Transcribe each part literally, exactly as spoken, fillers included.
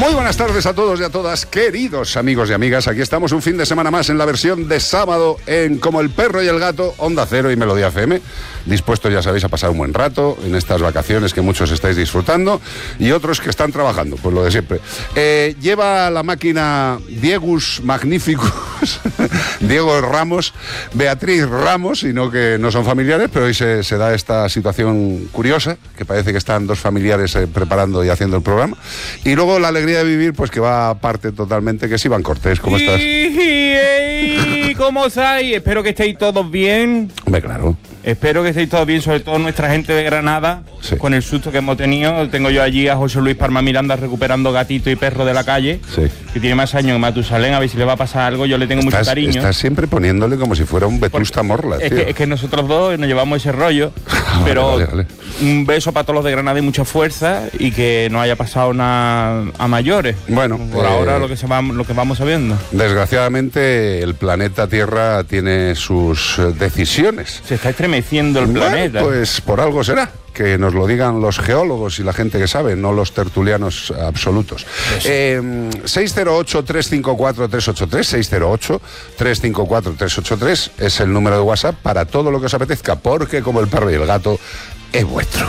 Muy buenas tardes a todos y a todas, queridos amigos y amigas. Aquí estamos un fin de semana más en la versión de sábado en Como el Perro y el Gato, Onda Cero y Melodía F M. Dispuestos, ya sabéis, a pasar un buen rato en estas vacaciones que muchos estáis disfrutando y otros que están trabajando, pues lo de siempre. Eh, lleva la máquina Diegus Magnificus, Diego Ramos, Beatriz Ramos, y no que no son familiares, pero hoy se, se da esta situación curiosa, que parece que están dos familiares eh, preparando y haciendo el programa. Y luego la alegría de vivir, pues que va aparte totalmente, que es Iván Cortés. ¿Cómo estás? ¿Cómo estáis? Espero que estéis todos bien. Hombre, claro. Espero que estéis todos bien, sobre todo nuestra gente de Granada, sí. Con el susto que hemos tenido. Tengo yo allí a José Luis Palma Miranda recuperando gatito y perro de la calle, sí. Que tiene más años que Matusalén, a ver si le va a pasar algo. Yo le tengo estás, mucho cariño. Estás siempre poniéndole como si fuera un Vetusta Morla, es tío. Que, es que nosotros dos nos llevamos ese rollo, pero vale, vale, vale. Un beso para todos los de Granada y mucha fuerza, y que no haya pasado nada a mayores. Bueno, por eh, ahora lo que, se va, lo que vamos sabiendo. Desgraciadamente el planeta Tierra tiene sus decisiones. Se está estremeciendo el bueno, planeta. Pues por algo será. Que nos lo digan los geólogos y la gente que sabe, no los tertulianos absolutos. Eh, seis cero ocho, tres cinco cuatro, tres ocho tres, seis cero ocho, tres cinco cuatro, tres ocho tres es el número de WhatsApp para todo lo que os apetezca, porque Como el Perro y el Gato es vuestro.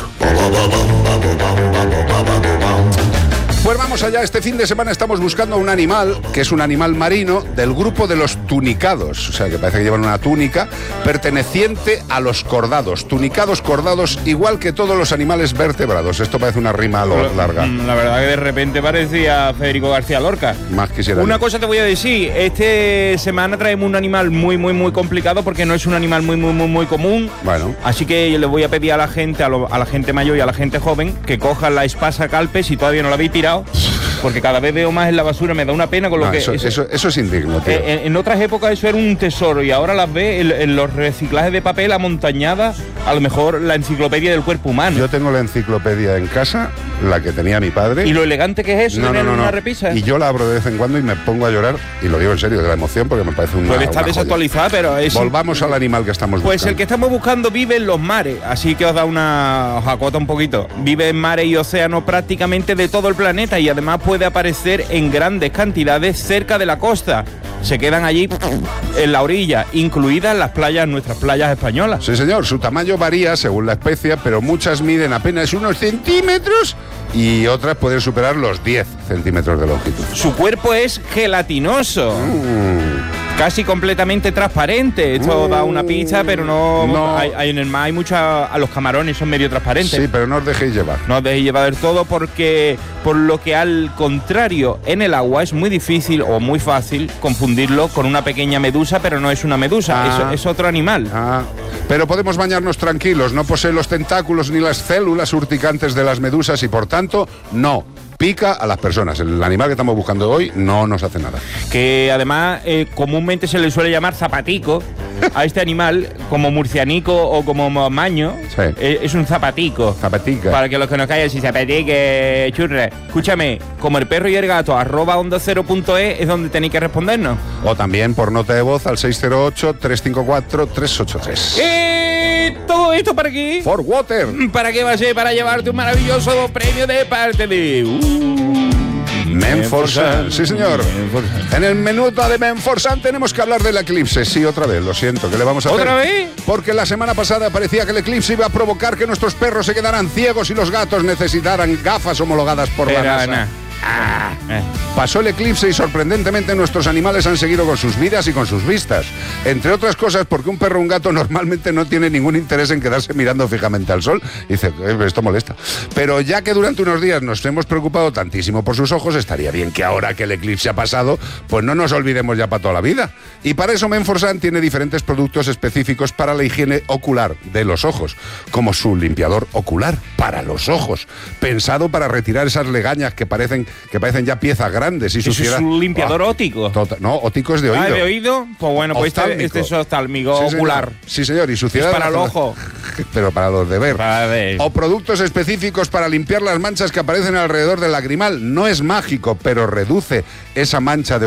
Pues vamos allá, este fin de semana estamos buscando un animal, que es un animal marino del grupo de los tunicados, o sea que parece que llevan una túnica perteneciente a los cordados, tunicados, cordados, igual que todos los animales vertebrados. Esto parece una rima larga. La verdad que de repente parecía Federico García Lorca. Más quisiera. Una yo. cosa te voy a decir, esta semana traemos un animal muy, muy, muy complicado porque no es un animal muy, muy, muy, muy común. Bueno. Así que le voy a pedir a la gente, a, lo, a la gente mayor y a la gente joven, que cojan la espasa calpe si todavía no la habéis tirado. Porque cada vez veo más en la basura, me da una pena con lo no, que... Eso, eso, eso, eso es indigno, tío. En, en otras épocas eso era un tesoro y ahora las ves en, en los reciclajes de papel amontañadas, a lo mejor la enciclopedia del cuerpo humano. Yo tengo la enciclopedia en casa, la que tenía mi padre. ¿Y lo elegante que es eso, no, tener no, no, una no. repisa? Y yo la abro de vez en cuando y me pongo a llorar, y lo digo en serio, de la emoción, porque me parece una Puede estar una desactualizada, pero es... Volvamos al animal que estamos buscando. Pues el que estamos buscando vive en los mares, así que os da una... os acota un poquito. Vive en mares y océanos prácticamente de todo el planeta y además puede aparecer en grandes cantidades cerca de la costa. Se quedan allí en la orilla, incluidas las playas, nuestras playas españolas. Sí, señor, su tamaño varía según la especie, pero muchas miden apenas unos centímetros y otras pueden superar los diez centímetros de longitud. Su cuerpo es gelatinoso. Mm. Casi completamente transparente. Esto uh, da una pista, pero no, no. Hay, hay en el mar hay mucha... A los camarones son medio transparentes. Sí, pero no os dejéis llevar. No os dejéis llevar del todo porque... Por lo que al contrario, en el agua es muy difícil o muy fácil confundirlo con una pequeña medusa, pero no es una medusa, ah, es, es otro animal. Ah, pero podemos bañarnos tranquilos, no posee los tentáculos ni las células urticantes de las medusas y por tanto, no pica a las personas. El animal que estamos buscando hoy no nos hace nada. Que además eh, comúnmente se le suele llamar zapatico a este animal, como murcianico o como maño. Sí. eh, es un zapatico. Zapatica. Para que los que nos callen, si zapatique, churre. Escúchame, como el perro y el gato, arroba onda cero punto es es donde tenéis que respondernos. O también por nota de voz al seis cero ocho, tres cinco cuatro, tres ocho tres. Y todo esto para aquí. For Water. ¿Para qué va a ser? Para llevarte un maravilloso premio de parte de... Uh, Menforsan, sí señor. Menforsan. En el minuto de Menforsan tenemos que hablar del eclipse. Sí, otra vez, lo siento, ¿qué le vamos a hacer? ¿Otra vez? Porque la semana pasada parecía que el eclipse iba a provocar que nuestros perros se quedaran ciegos y los gatos necesitaran gafas homologadas por Pero la NASA. Ana. Ah, pasó el eclipse y sorprendentemente nuestros animales han seguido con sus vidas y con sus vistas. Entre otras cosas porque un perro o un gato normalmente no tiene ningún interés en quedarse mirando fijamente al sol. Y dice, eh, esto molesta. Pero ya que durante unos días nos hemos preocupado tantísimo por sus ojos, estaría bien que ahora que el eclipse ha pasado, pues no nos olvidemos ya para toda la vida. Y para eso Menforsan tiene diferentes productos específicos para la higiene ocular de los ojos, como su limpiador ocular para los ojos, pensado para retirar esas legañas que parecen que parecen ya piezas grandes y suciedad. ¿Es un limpiador oh, óptico? Tota, no, óptico es de oído. Ah, ¿de oído? Pues bueno, pues este, este es oftálmico, sí, ocular. Señor. Sí, señor, y suciedad... Es para el ojo. Pero para los de ver. Para ver. O productos específicos para limpiar las manchas que aparecen alrededor del lagrimal. No es mágico, pero reduce esa mancha de